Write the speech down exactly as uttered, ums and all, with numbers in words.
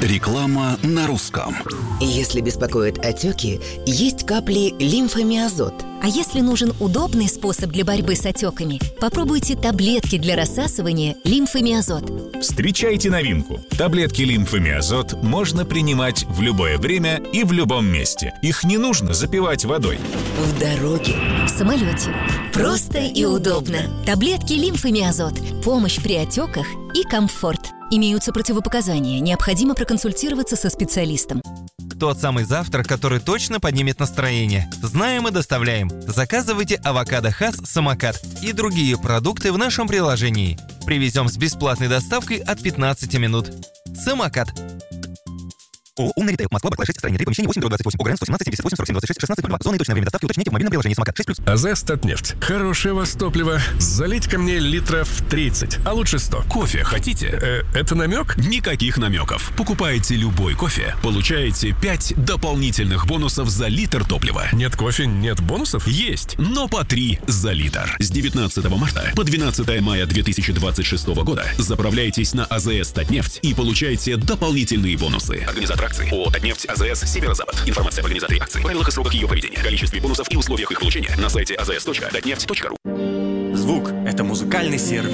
Реклама на русском. Если беспокоят отеки, есть капли лимфомиазот. А если нужен удобный способ для борьбы с отеками, попробуйте таблетки для рассасывания лимфомиазот. Встречайте новинку. Таблетки лимфомиазот можно принимать в любое время и в любом месте. Их не нужно запивать водой. В дороге, в самолете. Просто и удобно. Таблетки лимфомиазот. Помощь при отеках и комфорт. Имеются противопоказания. Необходимо проконсультироваться со специалистом. Тот самый завтрак, который точно поднимет настроение. Знаем и доставляем. Заказывайте авокадо Хас Самокат и другие продукты в нашем приложении. Привезем с бесплатной доставкой от пятнадцати минут. Самокат. ООО «Умный ритейл». Москва, Барклай, шесть, строение три, помещение восемь, двадцать восемь, ОГРН сто семнадцать, семьдесят восемь, сорок семь, двадцать шесть, шестнадцать, два. Зона и точное время доставки уточняйте в мобильном приложении «Самокат» шесть плюс. АЗС «Татнефть». Хорошее у вас топливо. Залить ко мне литров тридцать, а лучше сто. Кофе хотите? Э, это намек? Никаких намеков. Покупаете любой кофе, получаете пять дополнительных бонусов за литр топлива. Нет кофе, нет бонусов? Есть, но по три за литр. С девятнадцатого марта по двенадцатое мая две тысячи двадцать шестого года заправляйтесь на АЗС «Татнефть» и получайте дополнительные бонусы. Организатор акции ООО «Татнефть», АЗС «Северо-Запад». Информация об организаторе акции, правилах и сроках ее проведения, количестве бонусов и условиях их получения на сайте a z s точка tatneft точка ru. Звук – это музыкальный сервис.